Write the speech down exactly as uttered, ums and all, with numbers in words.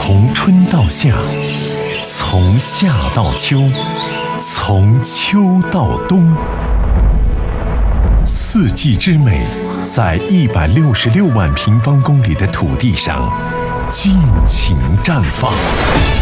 从春到夏，从夏到秋，从秋到冬，四季之美，在一百六十六万平方公里的土地上尽情绽放。